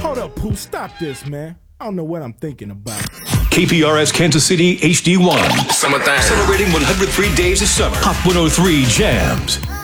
Hold up, Pooh, stop this, man. I don't know what I'm thinking about. KPRS Kansas City HD1. Summertime. Celebrating 103 days of summer. Hot 103 Jams.